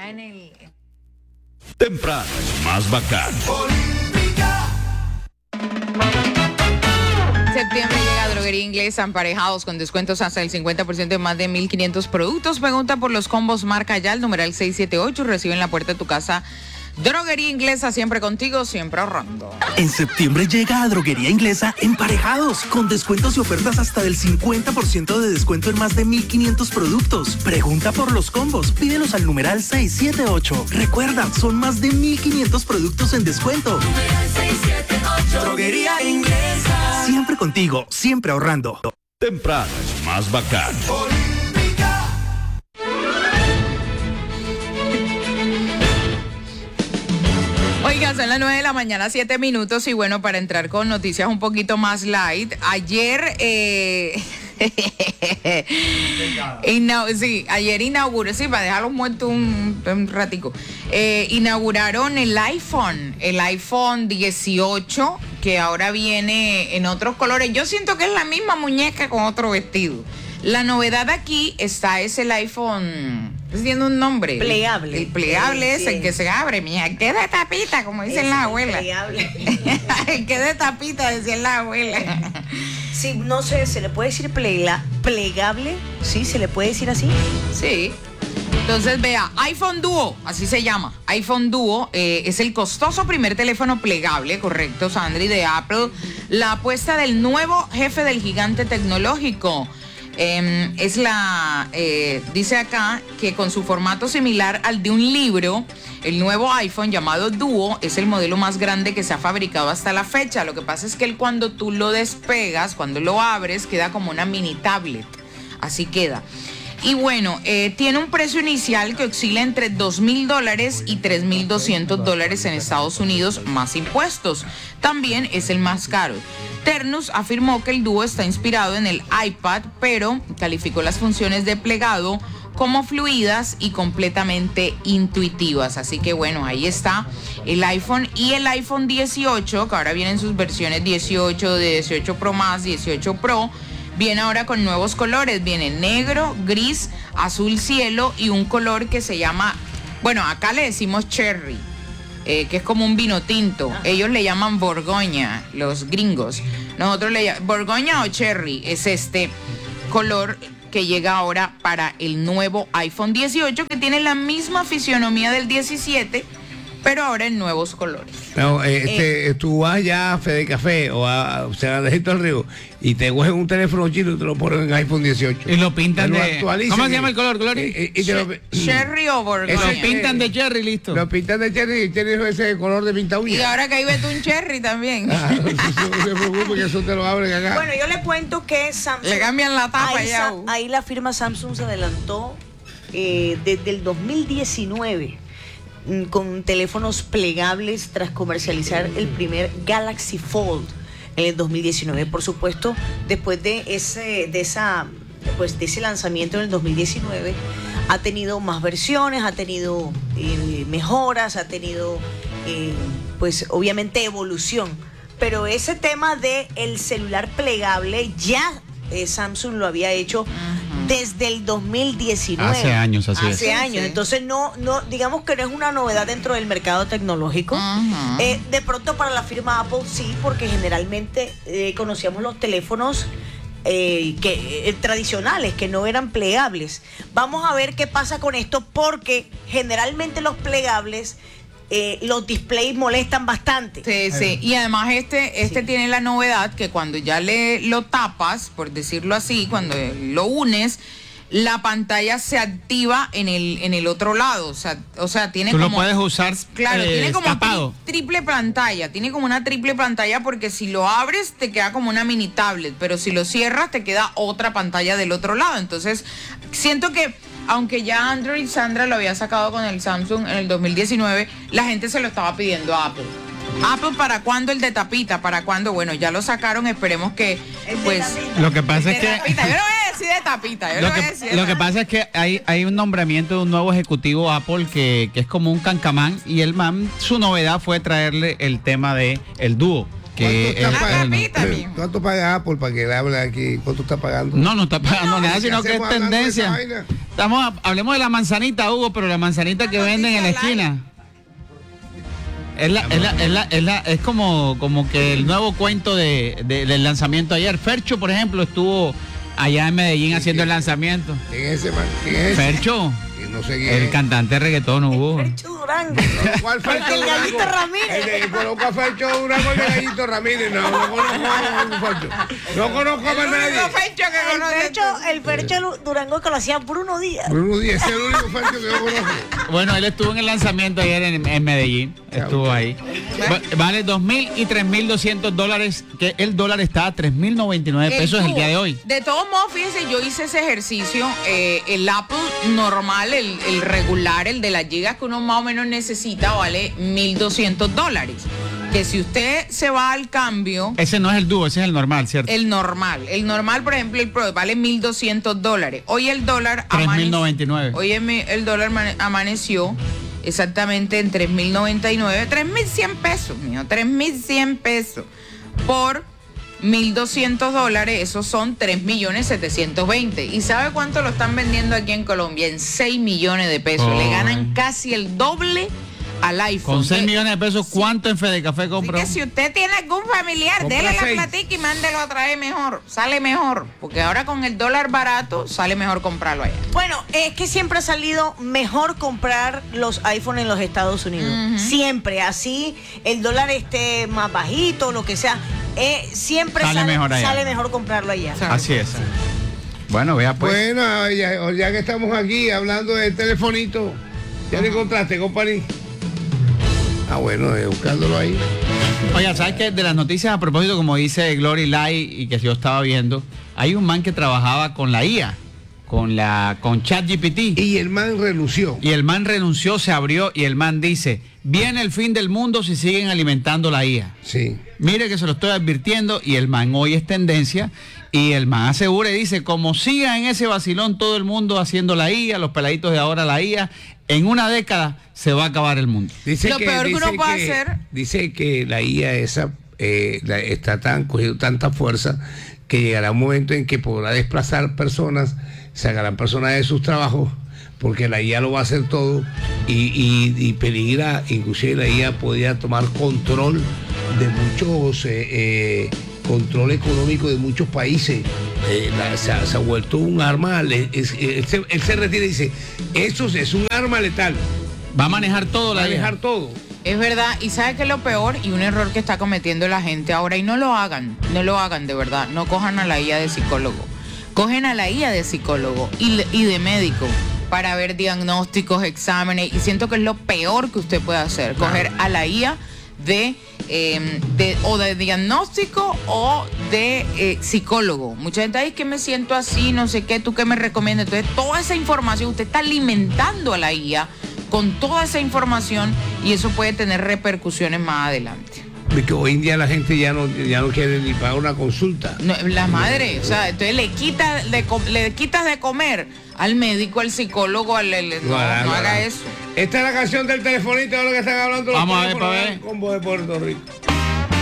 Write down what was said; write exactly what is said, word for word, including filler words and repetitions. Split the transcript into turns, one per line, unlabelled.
allá en el...
Temprano es más bacán.
Septiembre llega Droguería Inglesa, emparejados con descuentos hasta el cincuenta por ciento de más de mil quinientos productos. Pregunta por los combos marca ya, el numeral seis siete ocho, recibe en la puerta de tu casa. Droguería Inglesa, siempre contigo, siempre ahorrando.
En septiembre llega a Droguería Inglesa emparejados, con descuentos y ofertas hasta del cincuenta por ciento de descuento en más de mil quinientos productos. Pregunta por los combos, pídelos al numeral seis siete ocho. Recuerda, son más de mil quinientos productos en descuento.
Numeral seis siete ocho. Droguería Inglesa.
Siempre contigo, siempre ahorrando.
Temprano es más bacán.
Oiga, son las nueve de la mañana, siete minutos, y bueno, para entrar con noticias un poquito más light, ayer, eh, inau- sí, ayer inauguró, sí, para dejarlos muertos un, un ratico, eh, inauguraron el iPhone, el iPhone dieciocho, que ahora viene en otros colores. Yo siento que es la misma muñeca con otro vestido. La novedad aquí está es el iPhone, tiene un nombre.
Plegable.
El, el plegable
sí,
es
sí.
el que se abre, mija, que de tapita, como dicen
Es
las
el
abuelas.
plegable.
El que de tapita, decían las abuelas.
Sí, no sé, ¿se le puede decir plega- plegable? Sí, ¿se le puede decir así?
Sí. Entonces, vea, iPhone Duo, así se llama. iPhone Duo eh, es el costoso primer teléfono plegable, correcto, Sandri, de Apple. La apuesta del nuevo jefe del gigante tecnológico. Eh, es la, eh, dice acá que con su formato similar al de un libro, el nuevo iPhone llamado Duo es el modelo más grande que se ha fabricado hasta la fecha. Lo que pasa es que él, cuando tú lo despegas, cuando lo abres, queda como una mini tablet. Así queda. Y bueno, eh, tiene un precio inicial que oscila entre dos mil dólares y tres mil doscientos dólares en Estados Unidos, más impuestos. También es el más caro. Ternus afirmó que el Duo está inspirado en el iPad, pero calificó las funciones de plegado como fluidas y completamente intuitivas. Así que bueno, ahí está el iPhone y el iPhone dieciocho, que ahora vienen sus versiones dieciocho, de dieciocho Pro más, dieciocho Pro. Viene ahora con nuevos colores, viene negro, gris, azul cielo y un color que se llama, bueno, acá le decimos cherry, eh, que es como un vino tinto. Ellos le llaman Borgoña, los gringos. Nosotros le llamamos Borgoña o cherry, es este color que llega ahora para el nuevo iPhone dieciocho, que tiene la misma fisionomía del diecisiete, pero ahora en nuevos colores.
No, eh, este, eh, tú vas ya a Fede Café o a, o sea, a Dejito del Río y te cogen un teléfono chino y te lo ponen en iPhone dieciocho.
Y lo pintan
Lo
de...
actualizan
¿Cómo se
y-
llama el color, color?
y- y- y te lo-
Cherry o Borgoña.
Ese
Lo pintan de cherry, listo.
Lo pintan de cherry y tiene ese color de pinta uña.
Y ahora que hay betún cherry también.
Ah, no, no se preocupe que eso te lo abren acá.
Bueno, yo le cuento que Samsung...
Le cambian la tapa
ahí,
ya.
Sa- ahí la firma Samsung se adelantó eh, desde el dos mil diecinueve mm, con teléfonos plegables tras comercializar el primer Galaxy Fold en el dos mil diecinueve. Por supuesto, después de ese, de esa, pues, de ese lanzamiento en el dos mil diecinueve, ha tenido más versiones, ha tenido eh, mejoras, ha tenido, eh, pues, obviamente evolución. Pero ese tema de el celular plegable ya eh, Samsung lo había hecho desde el dos mil diecinueve.
Hace años, así
Hace
es.
años.
Sí.
Entonces no, no, digamos que no es una novedad dentro del mercado tecnológico.
Ajá.
Eh, de pronto para la firma Apple sí, porque generalmente eh, conocíamos los teléfonos eh, que, eh, tradicionales, que no eran plegables. Vamos a ver qué pasa con esto, porque generalmente los plegables, eh, los displays molestan bastante.
Sí, sí. Y además este, este
Sí.
tiene la novedad que cuando ya le lo tapas, por decirlo así, cuando lo unes, la pantalla se activa en el, en el otro lado. O sea, o sea tiene
Tú
como.
lo puedes usar
Claro,
eh,
tiene como
tapado.
tri- triple pantalla, tiene como una triple pantalla, porque si lo abres te queda como una mini tablet, pero si lo cierras te queda otra pantalla del otro lado. Entonces, siento que aunque ya Android Sandra lo había sacado con el Samsung en el dos mil diecinueve, la gente se lo estaba pidiendo a Apple. Apple, ¿para cuándo el de tapita? ¿Para cuándo? Bueno, ya lo sacaron, esperemos que
El de
pues
tapita.
Lo que pasa
de
es que...
tapita. Yo no voy a decir de tapita, yo
Lo
no voy a
que,
decir de
lo que
tapita.
pasa es que hay, hay un nombramiento de un nuevo ejecutivo Apple que, que es como un cancamán, y el man, su novedad fue traerle el tema de el dúo, que
¿Cuánto, está
es-
Ah,
pagando?
papita, mijo.
¿Cuánto paga Apple para que le hable aquí? ¿Cuánto está pagando?
no, no está pagando nada,
¿qué
sino que es
hacemos hablando de esa
tendencia.
vaina?
Estamos, hablemos de la manzanita, Hugo, pero la manzanita que venden en la esquina. Es, la, es, la, es, la, es, la, es como, como que el nuevo cuento de, de- del lanzamiento ayer. Fercho, por ejemplo, estuvo allá en Medellín haciendo el lanzamiento.
¿Quién es ese man? ¿Quién es ese?
Fercho,
Que no sé quién
el
es.
cantante de reggaetón, Hugo.
Fercho Durango.
No, ¿cuál Fercho
El Gallito
Durango?
Ramírez.
El de- Conozco a Fercho Durango y el Gallito Ramírez. No, no conozco a Fercho. No conozco a más
El
nadie.
único fecho que
El
conoce
Fercho, el Fercho Durango que lo hacía Bruno Díaz.
Bruno Díaz es el único Fercho que yo conozco.
Bueno, él estuvo en el lanzamiento ayer en, en Medellín. Estuvo ahí. Va- Vale dos mil y tres mil doscientos dólares, que el dólar está a tres mil noventa y nueve pesos el
tubo.
día de hoy.
De todos modos, fíjense, yo hice ese ejercicio. eh, el Apple normal, el, el regular, el de las gigas que uno más o menos necesita, vale mil doscientos dólares. Que si usted se va al cambio,
Ese no es el dúo, ese es el normal, ¿cierto?
el normal, el normal, por ejemplo, el Pro vale mil doscientos dólares. Hoy el dólar
tres mil
amane-
noventa y nueve.
Hoy el, mi- el dólar mane- amaneció exactamente en tres mil noventa y nueve, tres mil cien pesos, mío, tres mil cien pesos por mil doscientos dólares, esos son tres millones setecientos veinte. ¿Y sabe cuánto lo están vendiendo aquí en Colombia? En seis millones de pesos. Le
Ay.
ganan casi el doble al iPhone.
Con seis
Eh,
millones de pesos, ¿cuánto en Fede Café
Así
compró?
que si usted tiene algún familiar,
Compra
dele la
seis.
platica y mándelo a traer mejor. Sale mejor. Porque ahora con el dólar barato, sale mejor comprarlo allá.
Bueno, es que siempre ha salido mejor comprar los iPhone en los Estados Unidos. Siempre, así el dólar esté más bajito, lo que sea, eh, siempre
Sale
sale,
mejor allá.
sale mejor comprarlo allá.
Así es. Bueno, vea pues.
Bueno, ya, ya que estamos aquí hablando del telefonito, ¿ya lo encontraste, compañí? Ah, bueno, eh, buscándolo ahí.
Oiga, ¿sabes qué? De las noticias a propósito, como dice Glory Lai y que yo estaba viendo, hay un man que trabajaba con la I A, con la con ChatGPT.
Y el man renunció.
Y el man renunció, se abrió y el man dice, viene el fin del mundo si siguen alimentando la I A.
Sí.
Mire que se lo estoy advirtiendo y el man hoy es tendencia y el man asegura y dice, como siga en ese vacilón todo el mundo haciendo la I A, los peladitos de ahora la I A, en una década se va a acabar el mundo.
Dice
Lo peor que uno puede hacer-
Dice que la I A esa eh, la- está tan cogido tanta fuerza que llegará un momento en que podrá desplazar personas, sacarán personas de sus trabajos, porque la I A lo va a hacer todo y, y, y peligra, inclusive la I A podría tomar control de muchos, eh, eh, control económico de muchos países. Eh, la- se, ha, se ha vuelto un arma, le- es- él, se, él se retira y dice, eso es un arma letal,
Va a manejar todo
va
la
a
I A.
dejar todo.
Es verdad, y ¿sabe qué es lo peor? Y un error que está cometiendo la gente ahora, y no lo hagan, no lo hagan de verdad, no cojan a la I A de psicólogo, cogen a la I A de psicólogo y, le- y de médico para ver diagnósticos, exámenes, y siento que es lo peor que usted puede hacer, coger a la I A de, eh, de o de diagnóstico o de eh, psicólogo. Mucha gente, ay, que me siento así, no sé qué, tú qué me recomiendas. Entonces, toda esa información, usted está alimentando a la I A con toda esa información y eso puede tener repercusiones más adelante.
Porque hoy en día la gente ya no, ya no quiere ni pagar una consulta.
No, la madre, o sea, entonces le quita, le, co- le quitas de comer al médico, al psicólogo, al, al- no, no
Claro,
haga
claro.
eso.
Esta es la canción del telefonito de lo que están hablando los
Vamos a ver,
teléfonos
pa' ver.
del combo de Puerto Rico.